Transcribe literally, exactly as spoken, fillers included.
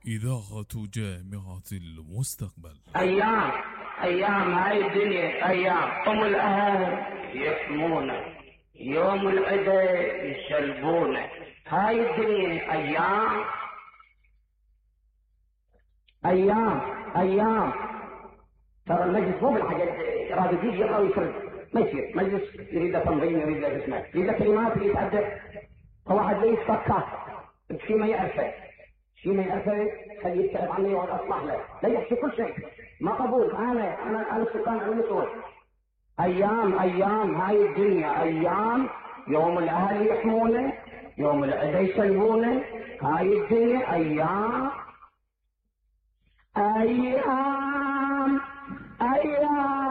إذاعة جامعة المستقبل. أيام أيام هاي الدنيا أيام، هم الأهل يحمونا، يوم العدا يسلبونا. هاي الدنيا أيام أيام أيام. ترى المجلس مو بالحاجة إرادة يجي يقرأ ويفرد، ما يصير مجلس يريد تنظيم، يريد اسمه، يريد كلمات اللي يتعدى. فواحد ليس فكاك شيء ما يعرفه، شيء ما يعرفه خليه يبتعد عني وأصلح له، لا يحكي كل شيء ما قبول. أنا أنا أنا سلطان على المسؤول. أيام أيام هاي الدنيا أيام، يوم الأهل يحمونه، يوم العدا يسلبونه. هاي الدنيا أيام أيام أيام